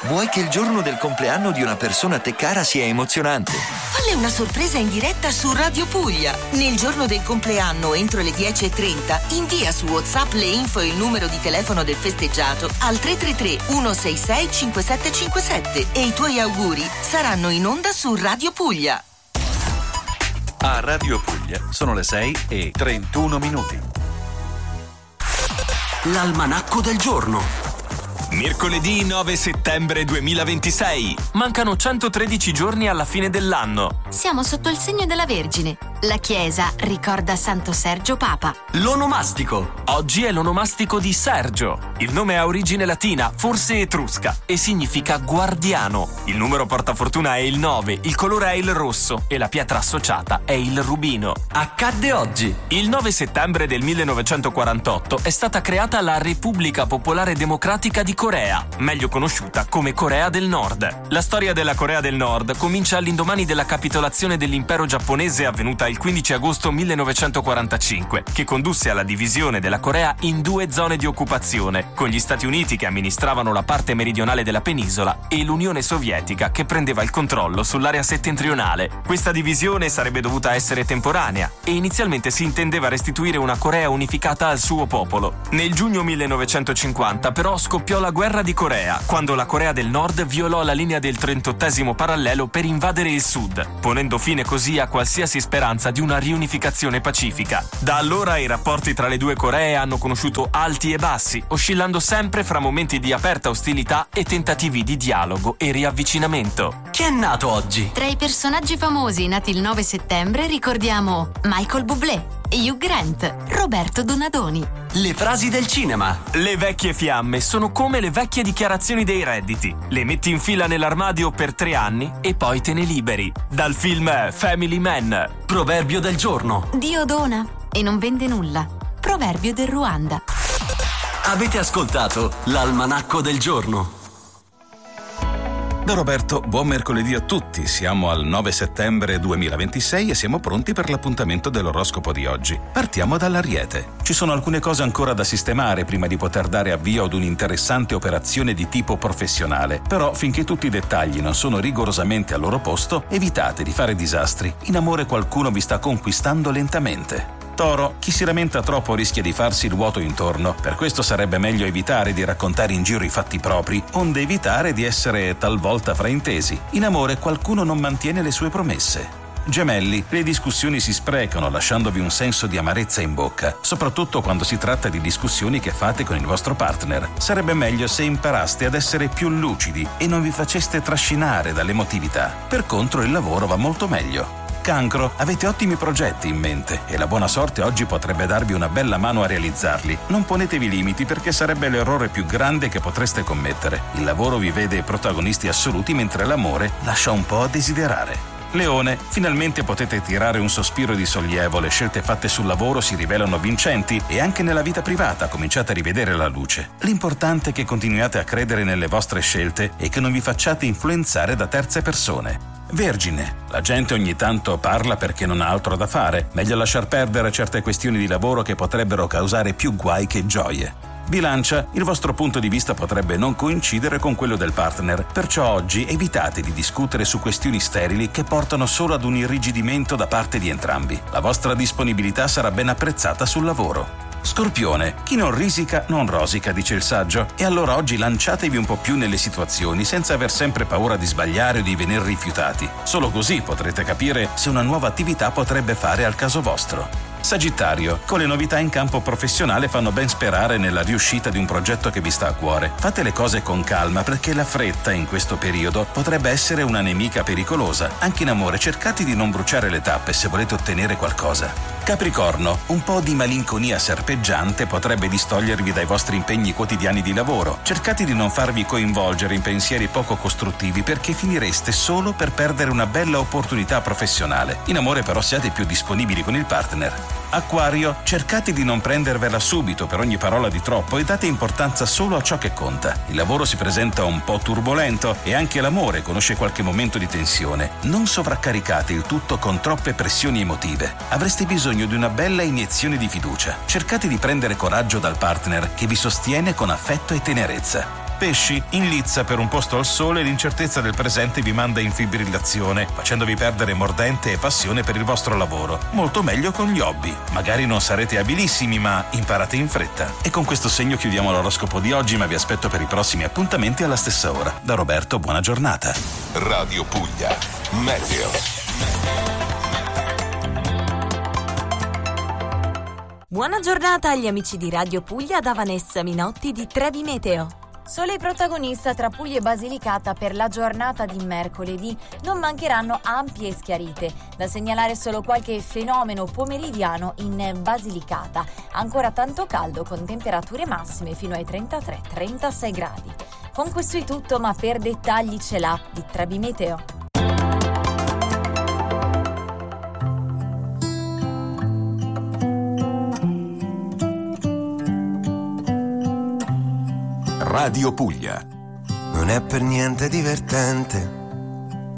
Vuoi che il giorno del compleanno di una persona a te cara sia emozionante? Falle una sorpresa in diretta su Radio Puglia. Nel giorno del compleanno, entro le 10:30, invia su WhatsApp le info e il numero di telefono del festeggiato al 333 166 5757 e i tuoi auguri saranno in onda su Radio Puglia. A Radio Puglia sono le 6:31. L'almanacco del giorno. Mercoledì 9 settembre 2026. Mancano 113 giorni alla fine dell'anno. Siamo sotto il segno della Vergine. La Chiesa ricorda Santo Sergio Papa. L'onomastico. Oggi è l'onomastico di Sergio. Il nome ha origine latina, forse etrusca, e significa guardiano. Il numero portafortuna è il 9, il colore è il rosso e la pietra associata è il rubino. Accadde oggi. Il 9 settembre del 1948 è stata creata la Repubblica Popolare Democratica di Corea, meglio conosciuta come Corea del Nord. La storia della Corea del Nord comincia all'indomani della capitolazione dell'impero giapponese avvenuta il 15 agosto 1945, che condusse alla divisione della Corea in due zone di occupazione, con gli Stati Uniti che amministravano la parte meridionale della penisola e l'Unione Sovietica che prendeva il controllo sull'area settentrionale. Questa divisione sarebbe dovuta essere temporanea e inizialmente si intendeva restituire una Corea unificata al suo popolo. Nel giugno 1950 però scoppiò la guerra di Corea, quando la Corea del Nord violò la linea del 38° parallelo per invadere il sud, ponendo fine così a qualsiasi speranza di una riunificazione pacifica. Da allora i rapporti tra le due Coree hanno conosciuto alti e bassi, oscillando sempre fra momenti di aperta ostilità e tentativi di dialogo e riavvicinamento. Chi è nato oggi? Tra i personaggi famosi nati il 9 settembre ricordiamo Michael Bublé, Hugh Grant, Roberto Donadoni. Le frasi del cinema. Le vecchie fiamme sono come le vecchie dichiarazioni dei redditi. Le metti in fila nell'armadio per 3 anni e poi te ne liberi. Dal film Family Man. Proverbio del giorno. Dio dona e non vende nulla. Proverbio del Ruanda. Avete ascoltato l'almanacco del giorno. Da Roberto, buon mercoledì a tutti. Siamo al 9 settembre 2026 e siamo pronti per l'appuntamento dell'oroscopo di oggi. Partiamo dall'Ariete. Ci sono alcune cose ancora da sistemare prima di poter dare avvio ad un'interessante operazione di tipo professionale. Però, finché tutti i dettagli non sono rigorosamente al loro posto, evitate di fare disastri. In amore qualcuno vi sta conquistando lentamente. Toro, chi si lamenta troppo rischia di farsi il vuoto intorno, per questo sarebbe meglio evitare di raccontare in giro i fatti propri, onde evitare di essere talvolta fraintesi. In amore qualcuno non mantiene le sue promesse. Gemelli, le discussioni si sprecano lasciandovi un senso di amarezza in bocca, soprattutto quando si tratta di discussioni che fate con il vostro partner. Sarebbe meglio se imparaste ad essere più lucidi e non vi faceste trascinare dall'emotività. Per contro il lavoro va molto meglio. Cancro, avete ottimi progetti in mente e la buona sorte oggi potrebbe darvi una bella mano a realizzarli. Non ponetevi limiti perché sarebbe l'errore più grande che potreste commettere. Il lavoro vi vede protagonisti assoluti mentre l'amore lascia un po' a desiderare. Leone, finalmente potete tirare un sospiro di sollievo, le scelte fatte sul lavoro si rivelano vincenti e anche nella vita privata cominciate a rivedere la luce. L'importante è che continuiate a credere nelle vostre scelte e che non vi facciate influenzare da terze persone. Vergine, la gente ogni tanto parla perché non ha altro da fare, meglio lasciar perdere certe questioni di lavoro che potrebbero causare più guai che gioie. Bilancia, il vostro punto di vista potrebbe non coincidere con quello del partner, perciò oggi evitate di discutere su questioni sterili che portano solo ad un irrigidimento da parte di entrambi. La vostra disponibilità sarà ben apprezzata sul lavoro. Scorpione, chi non risica non rosica, dice il saggio, e allora oggi lanciatevi un po' più nelle situazioni senza aver sempre paura di sbagliare o di venir rifiutati. Solo così potrete capire se una nuova attività potrebbe fare al caso vostro. Sagittario, con le novità in campo professionale fanno ben sperare nella riuscita di un progetto che vi sta a cuore. Fate le cose con calma perché la fretta in questo periodo potrebbe essere una nemica pericolosa. Anche in amore cercate di non bruciare le tappe se volete ottenere qualcosa. Capricorno, un po' di malinconia serpeggiante potrebbe distogliervi dai vostri impegni quotidiani di lavoro. Cercate di non farvi coinvolgere in pensieri poco costruttivi perché finireste solo per perdere una bella opportunità professionale. In amore però siate più disponibili con il partner. Acquario, cercate di non prendervela subito per ogni parola di troppo e date importanza solo a ciò che conta. Il lavoro si presenta un po' turbolento e anche l'amore conosce qualche momento di tensione. Non sovraccaricate il tutto con troppe pressioni emotive. Avreste bisogno di una bella iniezione di fiducia. Cercate di prendere coraggio dal partner che vi sostiene con affetto e tenerezza. Pesci, in lizza per un posto al sole, l'incertezza del presente vi manda in fibrillazione, facendovi perdere mordente e passione per il vostro lavoro. Molto meglio con gli hobby. Magari non sarete abilissimi, ma imparate in fretta. E con questo segno chiudiamo l'oroscopo di oggi, ma vi aspetto per i prossimi appuntamenti alla stessa ora. Da Roberto, buona giornata. Radio Puglia, Meteo. Buona giornata agli amici di Radio Puglia da Vanessa Minotti di Trevi Meteo. Sole protagonista tra Puglia e Basilicata per la giornata di mercoledì. Non mancheranno ampie schiarite. Da segnalare solo qualche fenomeno pomeridiano in Basilicata. Ancora tanto caldo con temperature massime fino ai 33-36 gradi. Con questo è tutto, ma per dettagli ce l'ha di Trevi Meteo. Radio Puglia. Non è per niente divertente